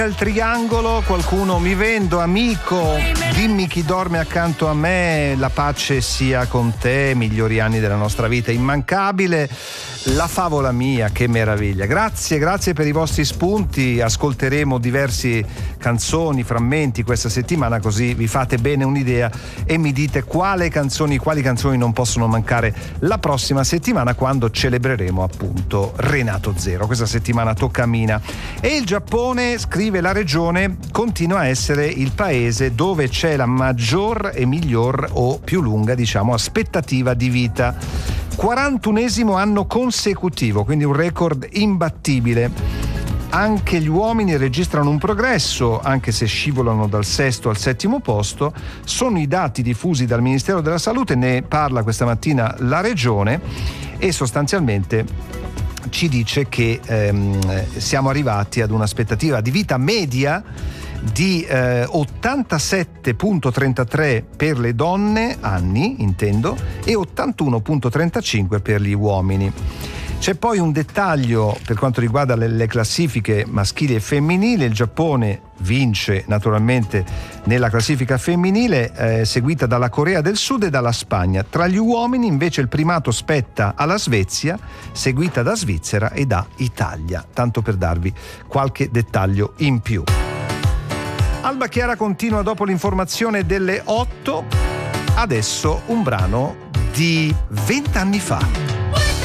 Il triangolo, qualcuno mi vendo, amico, dimmi chi dorme accanto a me, la pace sia con te, migliori anni della nostra vita, immancabile, la favola mia, che meraviglia. Grazie per i vostri spunti, ascolteremo diversi canzoni, frammenti questa settimana, così vi fate bene un'idea e mi dite quali canzoni non possono mancare la prossima settimana, quando celebreremo appunto Renato Zero. Questa settimana tocca a Mina. E il Giappone, scrive la regione, continua a essere il paese dove c'è la maggior e miglior, o più lunga diciamo, aspettativa di vita. 41esimo anno consecutivo, quindi un record imbattibile. Anche gli uomini registrano un progresso, anche se scivolano dal 6° al 7° posto. Sono i dati diffusi dal Ministero della Salute, ne parla questa mattina la regione, e sostanzialmente ci dice che siamo arrivati ad un'aspettativa di vita media di 87,33 per le donne, anni intendo, e 81,35 per gli uomini. C'è poi un dettaglio per quanto riguarda le classifiche maschili e femminili. Il Giappone vince naturalmente nella classifica femminile, seguita dalla Corea del Sud e dalla Spagna. Tra gli uomini invece il primato spetta alla Svezia, seguita da Svizzera e da Italia, tanto per darvi qualche dettaglio in più. Alba Chiara continua dopo l'informazione delle 8. Adesso un brano di 20 anni fa.